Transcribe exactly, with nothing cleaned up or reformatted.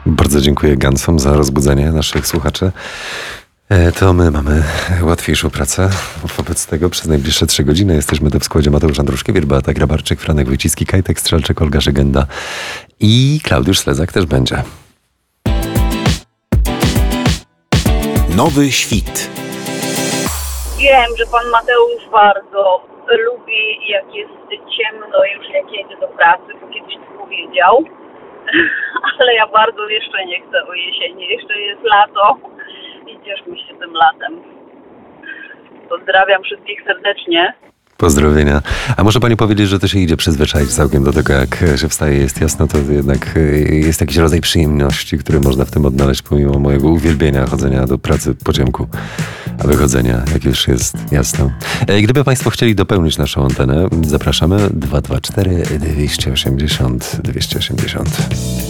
Bardzo dziękuję Gansom za rozbudzenie naszych słuchaczy. To my mamy łatwiejszą pracę. Wobec tego przez najbliższe trzy godziny jesteśmy tu w składzie Mateusz Andruszkiewicz, Beata Grabarczyk, Franek Wojciski, Kajtek Strzelczyk, Olga Żygenda i Klaudiusz Slezak też będzie. Nowy świt. Wiem, że pan Mateusz bardzo lubi, jak jest ciemno, już jak jedzie do pracy, bo kiedyś to powiedział. Ale ja bardzo jeszcze nie chcę o jesieni. Jeszcze jest lato i cieszmy się tym latem. Pozdrawiam wszystkich serdecznie. Pozdrowienia. A może pani powiedzieć, że to się idzie przyzwyczaić całkiem do tego, jak się wstaje, jest jasno, to jednak jest jakiś rodzaj przyjemności, który można w tym odnaleźć pomimo mojego uwielbienia chodzenia do pracy po ciemku, a wychodzenia, jak już jest jasno. Gdyby państwo chcieli dopełnić naszą antenę, zapraszamy dwa dwa cztery dwieście osiemdziesiąt dwieście osiemdziesiąt.